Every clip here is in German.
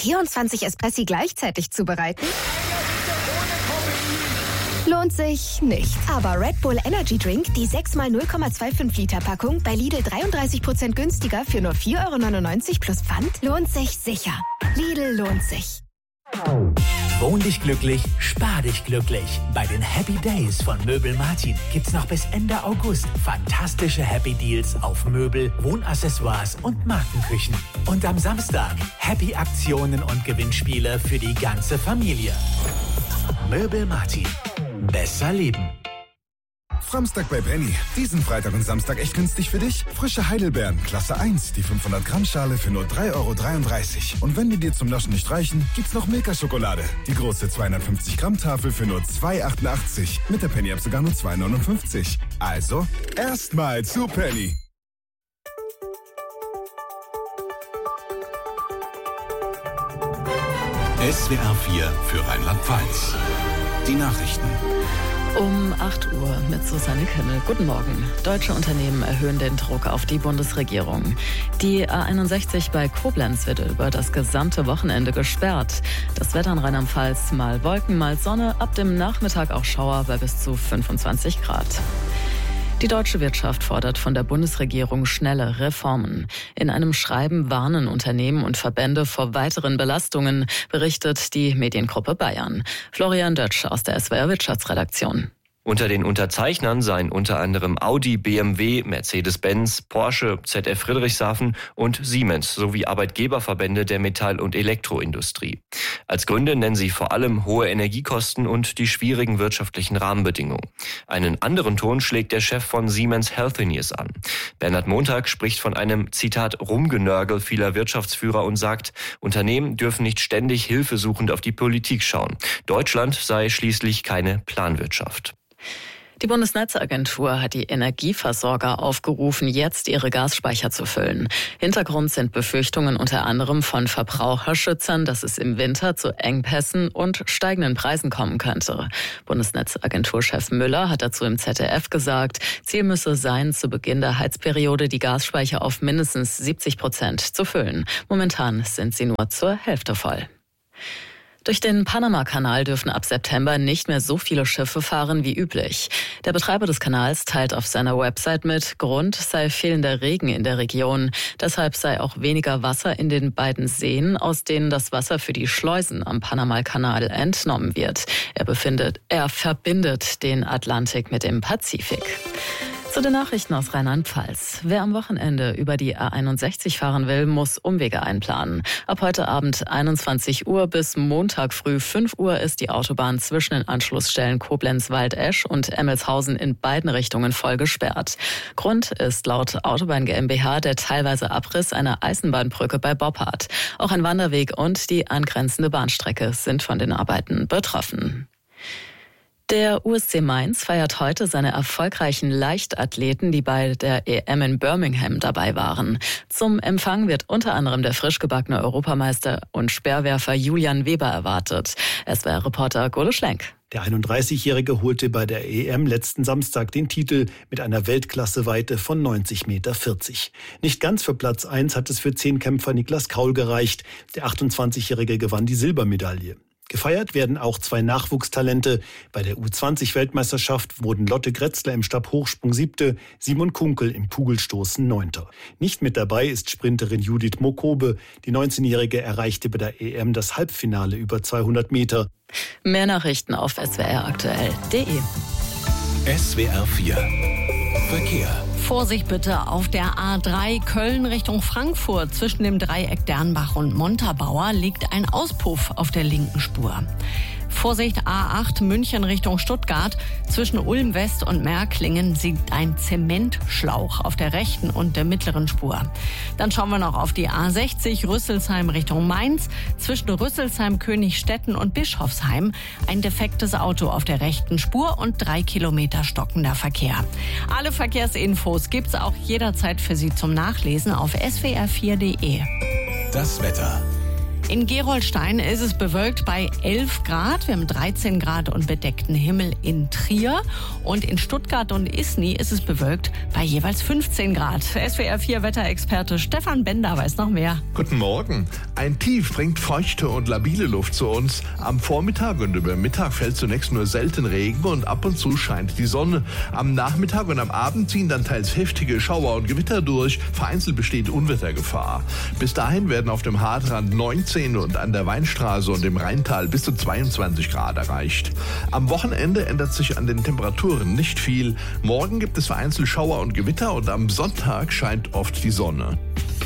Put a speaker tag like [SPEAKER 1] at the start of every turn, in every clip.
[SPEAKER 1] 24 Espressi gleichzeitig zubereiten? Lohnt sich nicht. Aber Red Bull Energy Drink, die 6x 0,25 Liter Packung, bei Lidl 33% günstiger für nur 4,99 € plus Pfand, lohnt sich sicher. Lidl lohnt sich.
[SPEAKER 2] Wohn dich glücklich, spar dich glücklich. Bei den Happy Days von Möbel Martin gibt's noch bis Ende August fantastische Happy Deals auf Möbel, Wohnaccessoires und Markenküchen. Und am Samstag Happy Aktionen und Gewinnspiele für die ganze Familie. Möbel Martin. Besser leben.
[SPEAKER 3] Framstag bei Penny. Diesen Freitag und Samstag echt günstig für dich. Frische Heidelbeeren, Klasse 1, die 500 Gramm Schale für nur 3,33 €. Und wenn die dir zum Naschen nicht reichen, gibt's noch Milka-Schokolade. Die große 250 Gramm Tafel für nur 2,88 €. Mit der Penny-App sogar nur 2,59 €. Also, erstmal zu Penny.
[SPEAKER 4] SWR 4 für Rheinland-Pfalz. Die Nachrichten.
[SPEAKER 5] Um 8 Uhr mit Susanne Kimmel. Guten Morgen. Deutsche Unternehmen erhöhen den Druck auf die Bundesregierung. Die A61 bei Koblenz wird über das gesamte Wochenende gesperrt. Das Wetter in Rheinland-Pfalz mal Wolken, mal Sonne. Ab dem Nachmittag auch Schauer bei bis zu 25 Grad. Die deutsche Wirtschaft fordert von der Bundesregierung schnelle Reformen. In einem Schreiben warnen Unternehmen und Verbände vor weiteren Belastungen, berichtet die Mediengruppe Bayern. Florian Dötsch aus der SWR Wirtschaftsredaktion.
[SPEAKER 6] Unter den Unterzeichnern seien unter anderem Audi, BMW, Mercedes-Benz, Porsche, ZF Friedrichshafen und Siemens sowie Arbeitgeberverbände der Metall- und Elektroindustrie. Als Gründe nennen sie vor allem hohe Energiekosten und die schwierigen wirtschaftlichen Rahmenbedingungen. Einen anderen Ton schlägt der Chef von Siemens Healthineers an. Bernhard Montag spricht von einem, Zitat, Rumgenörgel vieler Wirtschaftsführer und sagt, Unternehmen dürfen nicht ständig hilfesuchend auf die Politik schauen. Deutschland sei schließlich keine Planwirtschaft.
[SPEAKER 5] Die Bundesnetzagentur hat die Energieversorger aufgerufen, jetzt ihre Gasspeicher zu füllen. Hintergrund sind Befürchtungen unter anderem von Verbraucherschützern, dass es im Winter zu Engpässen und steigenden Preisen kommen könnte. Bundesnetzagenturchef Müller hat dazu im ZDF gesagt, Ziel müsse sein, zu Beginn der Heizperiode die Gasspeicher auf mindestens 70% zu füllen. Momentan sind sie nur zur Hälfte voll. Durch den Panama-Kanal dürfen ab September nicht mehr so viele Schiffe fahren wie üblich. Der Betreiber des Kanals teilt auf seiner Website mit, Grund sei fehlender Regen in der Region. Deshalb sei auch weniger Wasser in den beiden Seen, aus denen das Wasser für die Schleusen am Panama-Kanal entnommen wird. Er verbindet den Atlantik mit dem Pazifik. Zu den Nachrichten aus Rheinland-Pfalz. Wer am Wochenende über die A61 fahren will, muss Umwege einplanen. Ab heute Abend 21 Uhr bis Montag früh 5 Uhr ist die Autobahn zwischen den Anschlussstellen Koblenz-Waldesch und Emmelshausen in beiden Richtungen voll gesperrt. Grund ist laut Autobahn GmbH der teilweise Abriss einer Eisenbahnbrücke bei Boppard. Auch ein Wanderweg und die angrenzende Bahnstrecke sind von den Arbeiten betroffen. Der USC Mainz feiert heute seine erfolgreichen Leichtathleten, die bei der EM in Birmingham dabei waren. Zum Empfang wird unter anderem der frisch gebackene Europameister und Speerwerfer Julian Weber erwartet. SWR-Reporter Golo Schlenk.
[SPEAKER 7] Der 31-Jährige holte bei der EM letzten Samstag den Titel mit einer Weltklasseweite von 90,40 Meter. Nicht ganz für Platz 1 hat es für Zehnkämpfer Niklas Kaul gereicht. Der 28-Jährige gewann die Silbermedaille. Gefeiert werden auch 2 Nachwuchstalente. Bei der U20-Weltmeisterschaft wurden Lotte Gretzler im Stabhochsprung 7., Simon Kunkel im Kugelstoßen 9. Nicht mit dabei ist Sprinterin Judith Mokobe. Die 19-Jährige erreichte bei der EM das Halbfinale über 200 Meter.
[SPEAKER 5] Mehr Nachrichten auf swraktuell.de.
[SPEAKER 4] SWR 4 Verkehr.
[SPEAKER 8] Vorsicht bitte auf der A3 Köln Richtung Frankfurt. Zwischen dem Dreieck Dernbach und Montabaur liegt ein Auspuff auf der linken Spur. Vorsicht A8 München Richtung Stuttgart. Zwischen Ulm West und Märklingen liegt ein Zementschlauch auf der rechten und der mittleren Spur. Dann schauen wir noch auf die A60 Rüsselsheim Richtung Mainz. Zwischen Rüsselsheim, Königstetten und Bischofsheim ein defektes Auto auf der rechten Spur und 3 Kilometer stockender Verkehr. Alle Verkehrsinfos gibt's auch jederzeit für Sie zum Nachlesen auf swr4.de.
[SPEAKER 4] Das Wetter.
[SPEAKER 8] In Gerolstein ist es bewölkt bei 11 Grad. Wir haben 13 Grad und bedeckten Himmel in Trier. Und in Stuttgart und Isny ist es bewölkt bei jeweils 15 Grad. SWR 4 Wetterexperte Stefan Bender weiß noch mehr.
[SPEAKER 9] Guten Morgen. Ein Tief bringt feuchte und labile Luft zu uns. Am Vormittag und über Mittag fällt zunächst nur selten Regen und ab und zu scheint die Sonne. Am Nachmittag und am Abend ziehen dann teils heftige Schauer und Gewitter durch. Vereinzelt besteht Unwettergefahr. Bis dahin werden auf dem Hartrand 19 und an der Weinstraße und im Rheintal bis zu 22 Grad erreicht. Am Wochenende ändert sich an den Temperaturen nicht viel. Morgen gibt es vereinzelt Schauer und Gewitter und am Sonntag scheint oft die Sonne.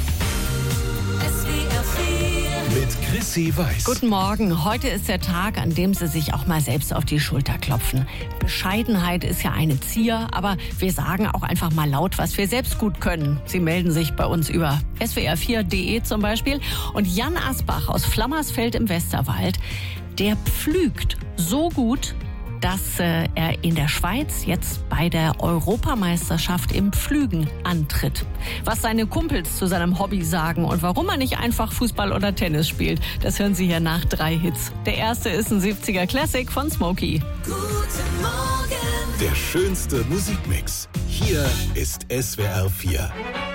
[SPEAKER 4] Mit Chrissy Weiß.
[SPEAKER 8] Guten Morgen. Heute ist der Tag, an dem Sie sich auch mal selbst auf die Schulter klopfen. Bescheidenheit ist ja eine Zier, aber wir sagen auch einfach mal laut, was wir selbst gut können. Sie melden sich bei uns über swr4.de zum Beispiel. Und Jan Asbach aus Flammersfeld im Westerwald, der pflügt so gut, dass er in der Schweiz jetzt bei der Europameisterschaft im Pflügen antritt. Was seine Kumpels zu seinem Hobby sagen und warum er nicht einfach Fußball oder Tennis spielt, das hören Sie hier nach 3 Hits. Der erste ist ein 70er Classic von Smokey.
[SPEAKER 4] Guten Morgen. Der schönste Musikmix. Hier ist SWR 4.